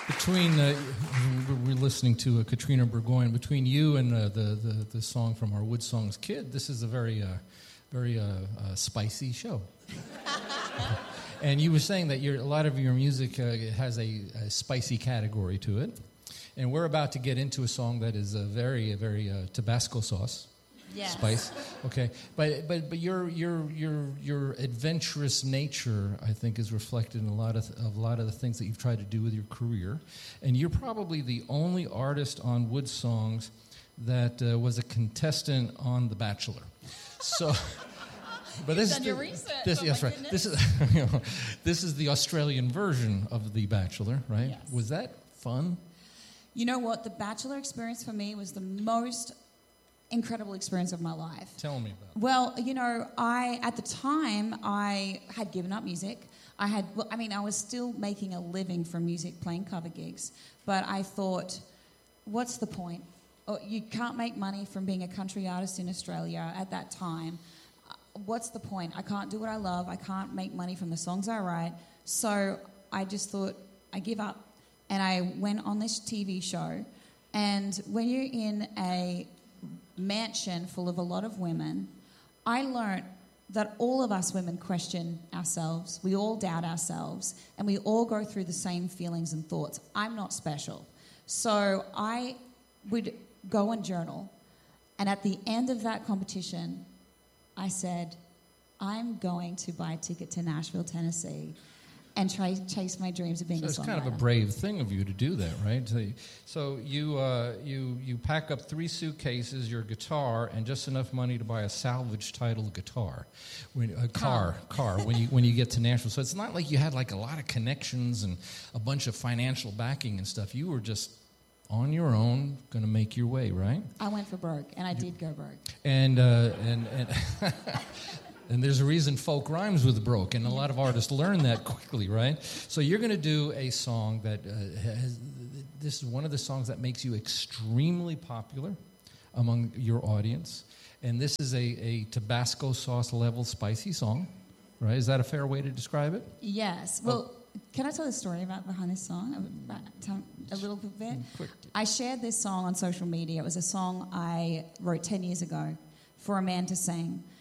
Between we're listening to Katrina Burgoyne. Between you and the song from our Wood Songs Kid, this is a very spicy show. And you were saying that a lot of your music has a spicy category to it, and we're about to get into a song that is a very Tabasco sauce. Yes. Spice, okay, but your adventurous nature, I think, is reflected in a lot of the things that you've tried to do with your career, and you're probably the only artist on Wood Songs that was a contestant on The Bachelor. So, but this is your research. Yes, right. This is the Australian version of The Bachelor, right? Yes. Was that fun? You know what? The Bachelor experience for me was the most incredible experience of my life. Tell me about it. Well, you know, at the time, I had given up music. I was still making a living from music, playing cover gigs, but I thought, what's the point? Oh, you can't make money from being a country artist in Australia at that time. What's the point? I can't do what I love. I can't make money from the songs I write. So I just thought, I give up. And I went on this TV show, and when you're in a mansion full of a lot of women, I learned that all of us women question ourselves. We all doubt ourselves, and we all go through the same feelings and thoughts. I'm not special. So I would go and journal, and at the end of that competition, I said, I'm going to buy a ticket to Nashville, Tennessee, and chase my dreams of being a songwriter. So it's kind of a brave thing of you to do that, right? So you pack up 3 suitcases, your guitar, and just enough money to buy a salvage title guitar, car when you get to Nashville. So it's not like you had like a lot of connections and a bunch of financial backing and stuff. You were just on your own, going to make your way, right? I went for broke, and I did go broke. And And there's a reason folk rhymes with broke, and a lot of artists learn that quickly, right? So you're going to do a song that this is one of the songs that makes you extremely popular among your audience, and this is a Tabasco sauce level spicy song, right? Is that a fair way to describe it? Yes. Well, can I tell the story behind this song? A little bit? Quick. I shared this song on social media. It was a song I wrote 10 years ago for a man to sing.